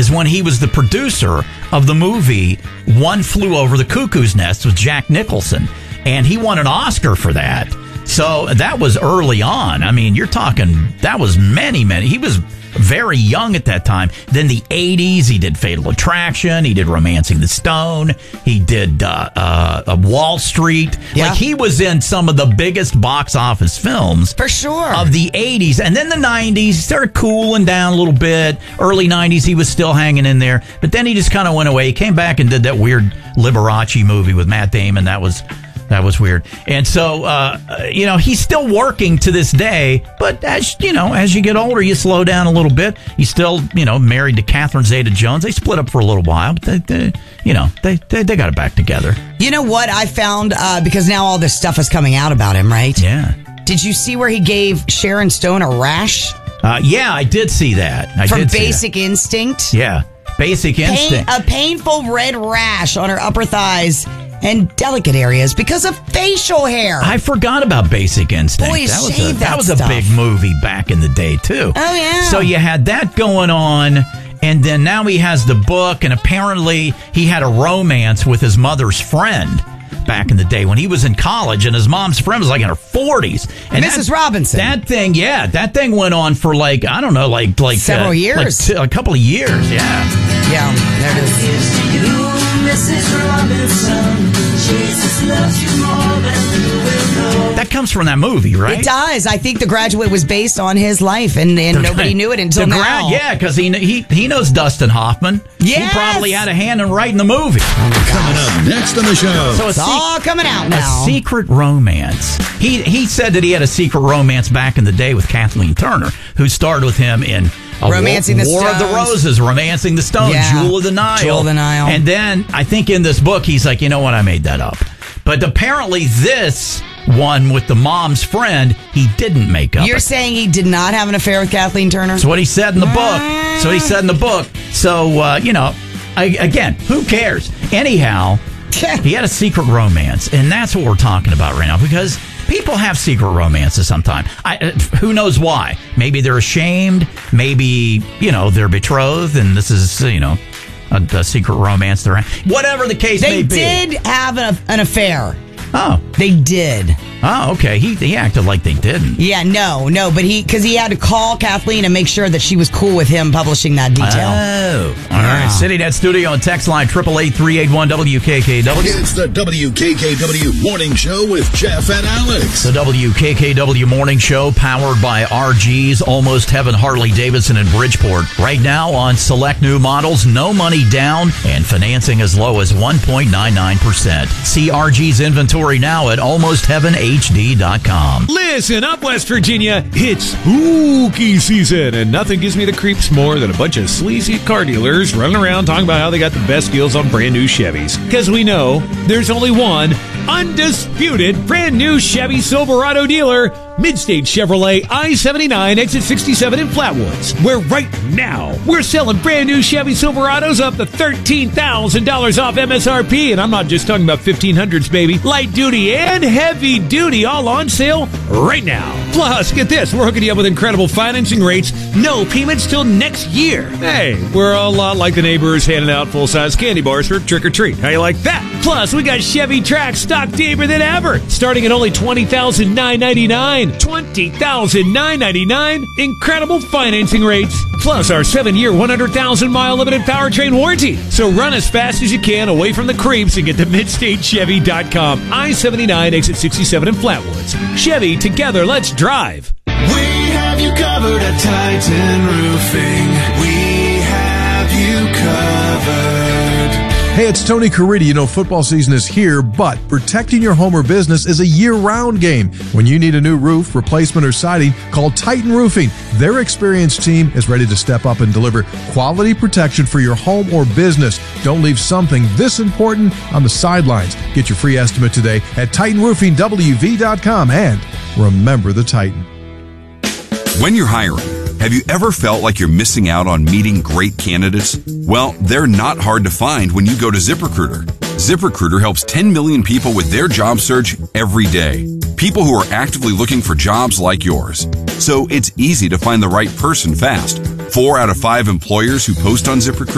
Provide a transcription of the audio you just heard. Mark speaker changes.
Speaker 1: is when he was the producer of the movie One Flew Over the Cuckoo's Nest with Jack Nicholson. And he won an Oscar for that. So that was early on. I mean, you're talking, that was many. He was very young at that time. Then the 80s, he did Fatal Attraction. He did Romancing the Stone. He did Wall Street.
Speaker 2: Yeah.
Speaker 1: Like, he was in some of the biggest box office films.
Speaker 2: For sure.
Speaker 1: Of the 80s. And then the 90s, he started cooling down a little bit. Early 90s, he was still hanging in there. But then he just kind of went away. He came back and did that weird Liberace movie with Matt Damon. That was weird. And so, he's still working to this day. But as you get older, you slow down a little bit. He's still, married to Catherine Zeta-Jones. They split up for a little while, but they got it back together. You know what I found?
Speaker 2: Because now all this stuff is coming out about him, right?
Speaker 1: Yeah.
Speaker 2: Did you see where he gave Sharon Stone a rash?
Speaker 1: Yeah, I did see that.
Speaker 2: From Basic Instinct?
Speaker 1: Yeah. Basic Instinct.
Speaker 2: A painful red rash on her upper thighs and delicate areas because of facial hair.
Speaker 1: I forgot about Basic Instinct.
Speaker 2: Boys,
Speaker 1: that was a big movie back in the day, too.
Speaker 2: Oh, yeah.
Speaker 1: So you had that going on, and then now he has the book, and apparently he had a romance with his mother's friend back in the day when he was in college, and his mom's friend was like in her 40s. And
Speaker 2: Mrs. Robinson.
Speaker 1: That thing went on for
Speaker 2: several years.
Speaker 1: A couple of years, yeah.
Speaker 2: Yeah, there it is.
Speaker 3: Here's to you, Mrs. Robinson. Jesus loves you more than you will know.
Speaker 1: That comes from that movie, right?
Speaker 2: It does. I think The Graduate was based on his life, and nobody knew it until now.
Speaker 1: Yeah, because he knows Dustin Hoffman.
Speaker 2: Yes!
Speaker 1: He probably had a hand in writing the movie.
Speaker 4: Coming up next on the show.
Speaker 2: So it's all coming out now.
Speaker 1: A secret romance. He said that he had a secret romance back in the day with Kathleen Turner, who starred with him in
Speaker 2: Romancing the
Speaker 1: War of the
Speaker 2: Stones.
Speaker 1: Roses, Romancing the Stone,
Speaker 2: Yeah.
Speaker 1: Jewel of the Nile.
Speaker 2: Jewel of the Nile.
Speaker 1: And then I think in this book, he's like, you know what, I made that up. But apparently this one with the mom's friend, he didn't make up.
Speaker 2: You're saying he did not have an affair with Kathleen Turner?
Speaker 1: That's what he said in the book. So, again, who cares? Anyhow, he had a secret romance, and that's what we're talking about right now, because people have secret romances sometimes. Who knows why? Maybe they're ashamed. Maybe, they're betrothed, and this is, a secret romance. Whatever the case may be.
Speaker 2: They did have an affair.
Speaker 1: Oh.
Speaker 2: They did.
Speaker 1: Oh, okay. He acted like they didn't.
Speaker 2: Yeah, no, because he had to call Kathleen and make sure that she was cool with him publishing that detail.
Speaker 1: Oh, all right. Sitting at studio and text line 888-381-WKKW.
Speaker 4: It's the WKKW Morning Show with Jeff and Alex.
Speaker 1: The WKKW Morning Show, powered by RG's Almost Heaven Harley-Davidson in Bridgeport. Right now on select new models, no money down and financing as low as 1.99%. See RG's inventory now at almostheavenhd.com.
Speaker 5: Listen up, West Virginia. It's spooky season, and nothing gives me the creeps more than a bunch of sleazy car dealers running around talking about how they got the best deals on brand new Chevys. Because we know there's only one undisputed brand new Chevy Silverado dealer, Midstate Chevrolet I-79 exit 67 in Flatwoods, where right now we're selling brand new Chevy Silverados up to $13,000 off MSRP, and I'm not just talking about 1500s, baby. Light duty and heavy duty all on sale right now. Plus, get this, we're hooking you up with incredible financing rates, no payments till next year. Hey, we're a lot like the neighbors handing out full-size candy bars for trick-or-treat. How you like that? Plus, we got Chevy Trax stocked deeper than ever, starting at only $20,999. $20,999. Incredible financing rates. Plus our 7-year, 100,000-mile limited powertrain warranty. So run as fast as you can away from the creeps and get to MidstateChevy.com. I-79 exit 67 in Flatwoods. Chevy, together, let's drive.
Speaker 3: We have you covered at Titan Roofing. We have you covered.
Speaker 6: Hey, it's Tony Caridi. Football season is here, but protecting your home or business is a year-round game. When you need a new roof, replacement, or siding, call Titan Roofing. Their experienced team is ready to step up and deliver quality protection for your home or business. Don't leave something this important on the sidelines. Get your free estimate today at TitanRoofingWV.com, and remember the Titan.
Speaker 7: When you're hiring, have you ever felt like you're missing out on meeting great candidates? Well, they're not hard to find when you go to ZipRecruiter. ZipRecruiter helps 10 million people with their job search every day. People who are actively looking for jobs like yours. So it's easy to find the right person fast. 4 out of 5 employers who post on ZipRecruiter